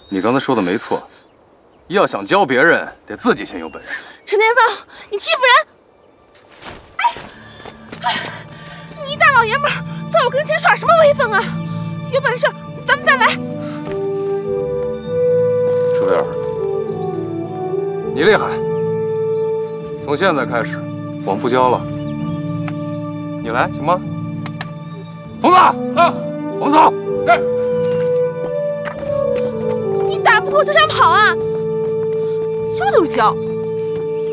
你刚才说的没错，要想教别人，得自己先有本事。 陈天放，你欺负人！哎，你一大老爷们儿，在我跟前耍什么威风啊？有本事咱们再来。 舒菲尔，你厉害。从现在开始，我们不教了。你来行吗？疯子，啊，我们走。是。 你打不过就想跑啊？教都教。